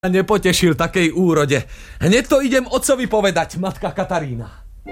nepotešil takej úrode. Hneď to idem otcovi povedať, matka Katarína.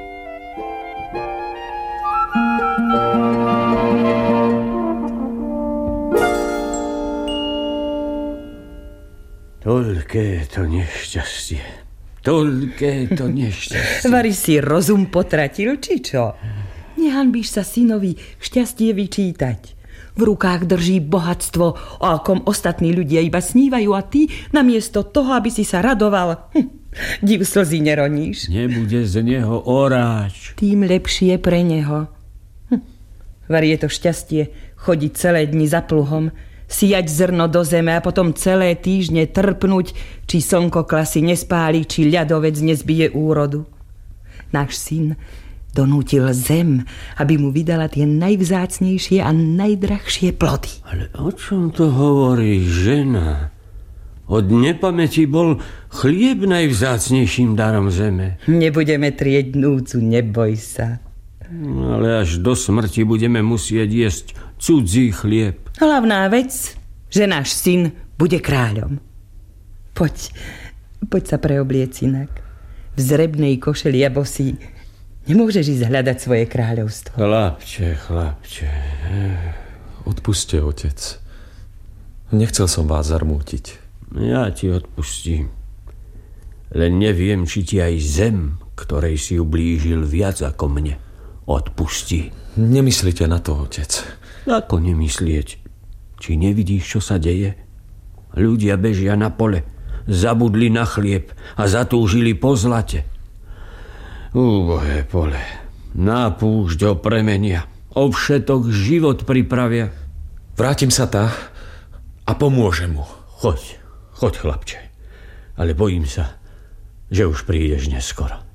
Toľké to nešťastie. Toľké to nešťastie. Vari si rozum potratil, či čo? Nehanbíš sa synovi šťastie vyčítať. V rukách drží bohatstvo, o akom ostatní ľudia iba snívajú a ty, namiesto toho, aby si sa radoval, div slzy neroníš. Nebude z neho oráč. Tým lepšie pre neho. Vari je to šťastie chodiť celé dni za pluhom, siať zrno do zeme a potom celé týždne trpnúť, či slnko klasy nespáli, či ľadovec nezbije úrodu. Náš syn donútil zem, aby mu vydala tie najvzácnejšie a najdrahšie plody. Ale o čom to hovorí žena? Od nepamäti bol chlieb najvzácnejším darom zeme. Nebudeme trieť núcu, neboj sa. Ale až do smrti budeme musieť jesť cudzí chlieb. Hlavná vec, že náš syn bude kráľom. Poď sa preobliec inak. V zrebnej košeli a bosí. Nemôžeš ísť hľadať svoje kráľovstvo. Chlapče. Odpuste, otec. Nechcel som vás zarmútiť. Ja ti odpustím. Len neviem, či ti aj zem, ktorej si ublížil viac ako mne, odpustí. Nemyslíte na to, otec. Ako nemyslieť? Či nevidíš, čo sa deje? Ľudia bežia na pole, zabudli na chlieb a zatúžili po zlate. Úbohé pole, na púšť ho premenia, o všetok život pripravia. Vrátim sa tá a pomôžem mu. Choď, chlapče, ale bojím sa, že už prídeš neskoro.